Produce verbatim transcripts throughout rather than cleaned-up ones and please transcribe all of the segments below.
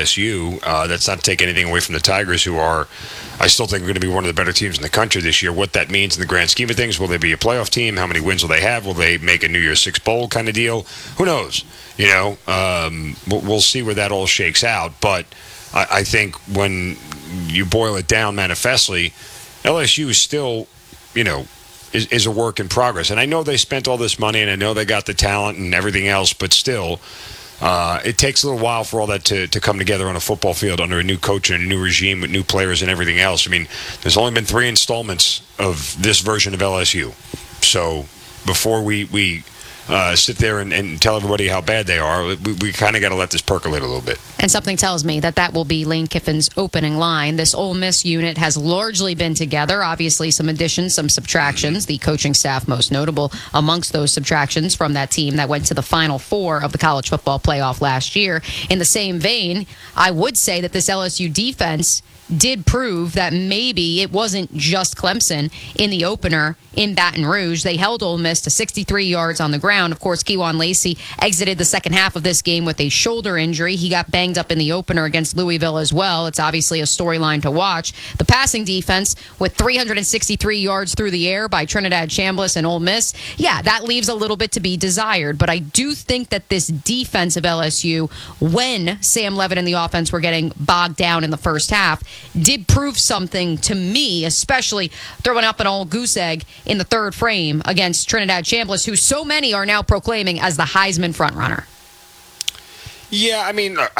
S U. Uh, that's not to take anything away from the Tigers, who are, I still think, are going to be one of the better teams in the country this year. What that means in the grand scheme of things, will they be a playoff team? How many wins will they have? Will they make a New Year's Six bowl kind of deal? Who knows? You know, um, we'll, we'll see where that all shakes out. But I, I think when you boil it down manifestly, L S U is still, you know, is, is a work in progress. And I know they spent all this money, and I know they got the talent and everything else, but still, uh, it takes a little while for all that to, to come together on a football field under a new coach and a new regime with new players and everything else. I mean, there's only been three installments of this version of L S U. So before we, we uh, sit there and, and tell everybody how bad they are, we, we kind of got to let this percolate a little bit. And something tells me that that will be Lane Kiffin's opening line. This Ole Miss unit has largely been together. Obviously, some additions, some subtractions. The coaching staff most notable amongst those subtractions from that team that went to the Final Four of the college football playoff last year. In the same vein, I would say that this L S U defense did prove that maybe it wasn't just Clemson in the opener in Baton Rouge. They held Ole Miss to sixty-three yards on the ground. Of course, Kewan Lacey exited the second half of this game with a shoulder injury. He got banged up in the opener against Louisville as well. It's obviously a storyline to watch. The passing defense with three hundred sixty-three yards through the air by Trinidad Chambliss and Ole Miss. Yeah, that leaves a little bit to be desired, but I do think that this defense of L S U, when Sam Levitt and the offense were getting bogged down in the first half, did prove something to me, especially throwing up an old goose egg in the third frame against Trinidad Chambliss, who so many are now proclaiming as the Heisman frontrunner. Yeah, I mean, uh,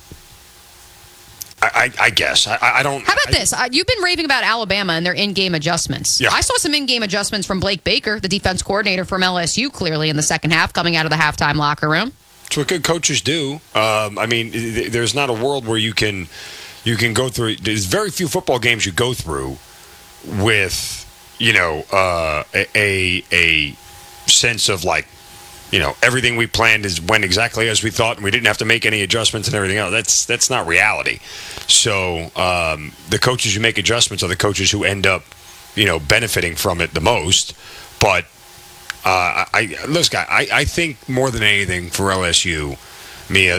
I, I, I guess. I, I don't... How about I, this? Uh, you've been raving about Alabama and their in-game adjustments. Yeah. I saw some in-game adjustments from Blake Baker, the defense coordinator from L S U, clearly in the second half, coming out of the halftime locker room. It's what good coaches do. Um, I mean, th- there's not a world where you can... You can go through. There's very few football games you go through with, you know, uh, a a sense of like, you know, everything we planned is went exactly as we thought, and we didn't have to make any adjustments and everything else. That's that's not reality. So um, the coaches who make adjustments are the coaches who end up, you know, benefiting from it the most. But uh, I listen, I I think more than anything for L S U, Mia,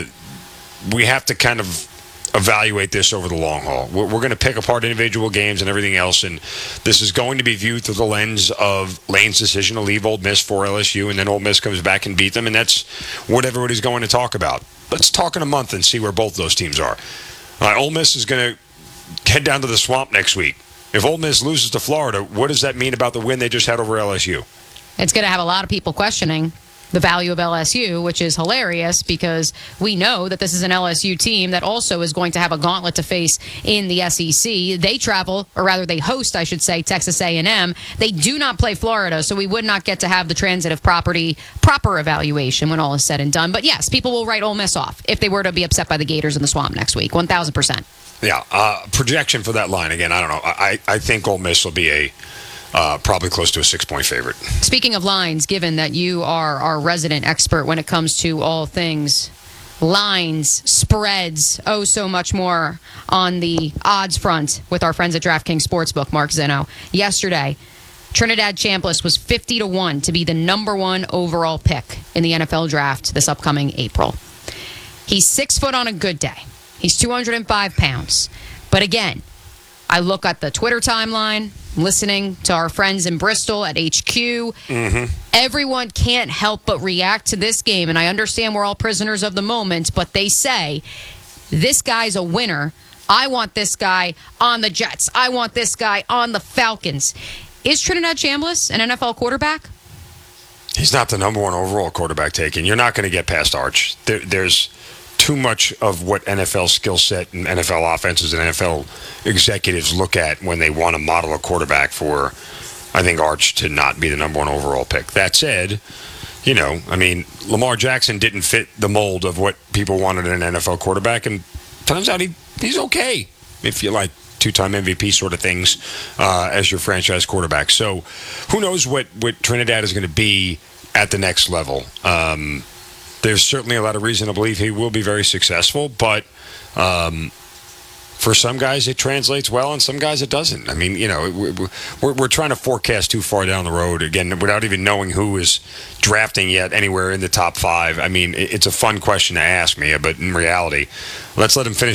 we have to kind of evaluate this over the long haul. We're, we're going to pick apart individual games and everything else, and this is going to be viewed through the lens of Lane's decision to leave Ole Miss for L S U, and then Ole Miss comes back and beat them, and that's what everybody's going to talk about. Let's talk in a month and see where both those teams are. All right, Ole Miss is going to head down to the Swamp next week. If Ole Miss loses to Florida, what does that mean about the win they just had over L S U? It's going to have a lot of people questioning the value of L S U, which is hilarious because we know that this is an L S U team that also is going to have a gauntlet to face in the S E C. They travel, or rather they host, I should say, Texas A and M. They do not play Florida, so we would not get to have the transitive property proper evaluation when all is said and done. But yes, people will write Ole Miss off if they were to be upset by the Gators in the Swamp next week, one thousand percent. Yeah, uh, projection for that line, again, I don't know. I, I think Ole Miss will be a Uh, probably close to a six-point favorite. Speaking of lines, given that you are our resident expert when it comes to all things lines, spreads, oh, so much more on the odds front with our friends at DraftKings Sportsbook, Mark Zeno. Yesterday, Trinidad Chambliss was fifty to one to be the number one overall pick in the N F L draft this upcoming April. He's six foot on a good day. He's two hundred five pounds. But again, I look at the Twitter timeline, listening to our friends in Bristol at H Q. Mm-hmm. Everyone can't help but react to this game, and I understand we're all prisoners of the moment, but they say, this guy's a winner. I want this guy on the Jets. I want this guy on the Falcons. Is Trinidad Chambliss an N F L quarterback? He's not the number one overall quarterback taken. You're not going to get past Arch. There, there's too much of what N F L skill set and N F L offenses and N F L executives look at when they want to model a quarterback for, I think, Arch to not be the number one overall pick. That said, you know, I mean, Lamar Jackson didn't fit the mold of what people wanted in an N F L quarterback, and turns out he he's okay, if you like two-time M V P sort of things uh, as your franchise quarterback. So who knows what, what Trinidad is going to be at the next level. Um There's certainly a lot of reason to believe he will be very successful, but um, for some guys it translates well, and some guys it doesn't. I mean, you know, we're, we're trying to forecast too far down the road, again, without even knowing who is drafting yet anywhere in the top five. I mean, it's a fun question to ask me, but in reality, let's let him finish